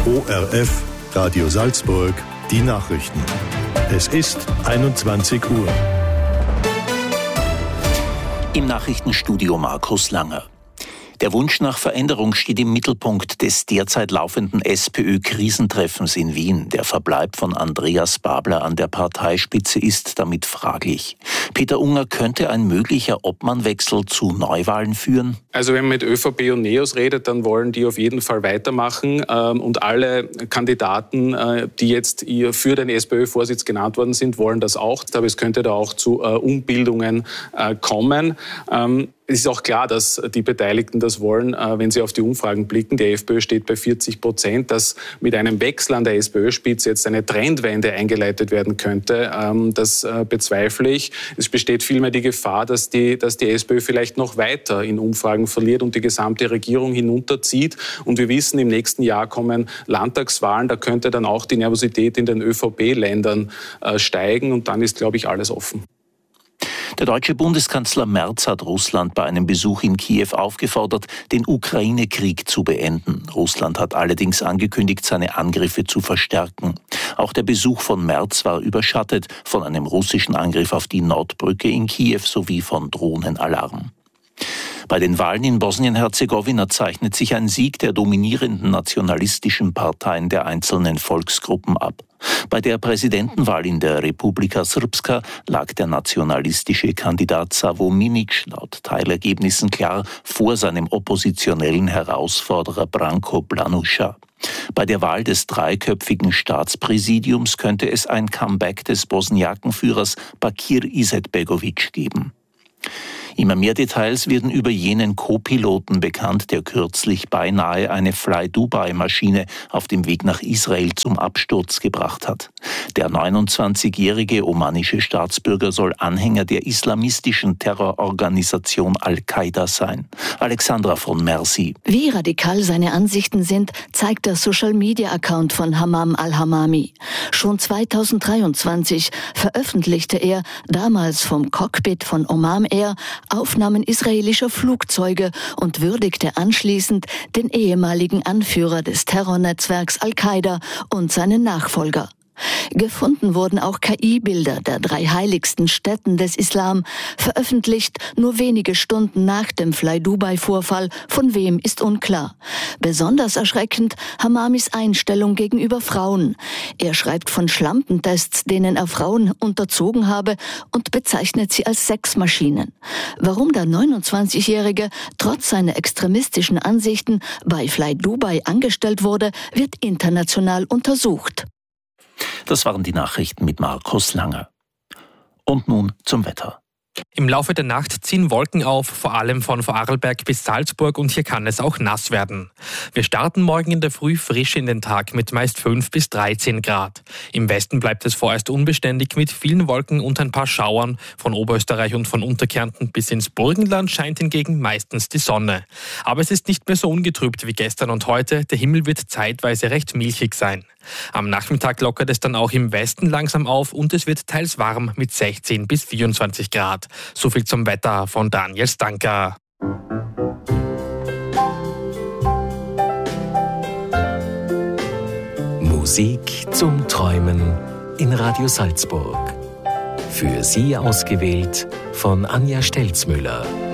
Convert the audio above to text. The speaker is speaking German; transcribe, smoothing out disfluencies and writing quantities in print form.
ORF Radio Salzburg, die Nachrichten. Es ist 21 Uhr. Im Nachrichtenstudio Markus Langer. Der Wunsch nach Veränderung steht im Mittelpunkt des derzeit laufenden SPÖ-Krisentreffens in Wien. Der Verbleib von Andreas Babler an der Parteispitze ist damit fraglich. Peter Unger, könnte ein möglicher Obmannwechsel zu Neuwahlen führen? Also wenn man mit ÖVP und NEOS redet, dann wollen die auf jeden Fall weitermachen. Und alle Kandidaten, die jetzt für den SPÖ-Vorsitz genannt worden sind, wollen das auch. Aber es könnte da auch zu Umbildungen kommen. Es ist auch klar, dass die Beteiligten das wollen, wenn sie auf die Umfragen blicken. Die FPÖ steht bei 40%, dass mit einem Wechsel an der SPÖ-Spitze jetzt eine Trendwende eingeleitet werden könnte. Das bezweifle ich. Es besteht vielmehr die Gefahr, dass die SPÖ vielleicht noch weiter in Umfragen verliert und die gesamte Regierung hinunterzieht. Und wir wissen, im nächsten Jahr kommen Landtagswahlen. Da könnte dann auch die Nervosität in den ÖVP-Ländern steigen. Und dann ist, glaube ich, alles offen. Der deutsche Bundeskanzler Merz hat Russland bei einem Besuch in Kiew aufgefordert, den Ukraine-Krieg zu beenden. Russland hat allerdings angekündigt, seine Angriffe zu verstärken. Auch der Besuch von Merz war überschattet von einem russischen Angriff auf die Nordbrücke in Kiew sowie von Drohnenalarm. Bei den Wahlen in Bosnien-Herzegowina zeichnet sich ein Sieg der dominierenden nationalistischen Parteien der einzelnen Volksgruppen ab. Bei der Präsidentenwahl in der Republika Srpska lag der nationalistische Kandidat Savo Minic laut Teilergebnissen klar vor seinem oppositionellen Herausforderer Branko Blanuša. Bei der Wahl des dreiköpfigen Staatspräsidiums könnte es ein Comeback des Bosniakenführers Bakir Izetbegović geben. Immer mehr Details werden über jenen Co-Piloten bekannt, der kürzlich beinahe eine Fly-Dubai-Maschine auf dem Weg nach Israel zum Absturz gebracht hat. Der 29-jährige omanische Staatsbürger soll Anhänger der islamistischen Terrororganisation Al-Qaida sein. Alexandra von Mersi. Wie radikal seine Ansichten sind, zeigt der Social-Media-Account von Hammam al-Hamami. Schon 2023 veröffentlichte er, damals vom Cockpit von Oman Air, Aufnahmen israelischer Flugzeuge und würdigte anschließend den ehemaligen Anführer des Terrornetzwerks Al-Qaida und seinen Nachfolger. Gefunden wurden auch KI-Bilder der 3 heiligsten Stätten des Islam, veröffentlicht nur wenige Stunden nach dem Fly-Dubai-Vorfall, von wem ist unklar. Besonders erschreckend Hamamis Einstellung gegenüber Frauen. Er schreibt von Schlampentests, denen er Frauen unterzogen habe, und bezeichnet sie als Sexmaschinen. Warum der 29-Jährige trotz seiner extremistischen Ansichten bei Fly-Dubai angestellt wurde, wird international untersucht. Das waren die Nachrichten mit Markus Langer. Und nun zum Wetter. Im Laufe der Nacht ziehen Wolken auf, vor allem von Vorarlberg bis Salzburg, und hier kann es auch nass werden. Wir starten morgen in der Früh frisch in den Tag mit meist 5 bis 13 Grad. Im Westen bleibt es vorerst unbeständig mit vielen Wolken und ein paar Schauern. Von Oberösterreich und von Unterkärnten bis ins Burgenland scheint hingegen meistens die Sonne. Aber es ist nicht mehr so ungetrübt wie gestern und heute. Der Himmel wird zeitweise recht milchig sein. Am Nachmittag lockert es dann auch im Westen langsam auf und es wird teils warm mit 16 bis 24 Grad. So viel zum Wetter von Daniel Stanka. Musik zum Träumen in Radio Salzburg. Für Sie ausgewählt von Anja Stelzmüller.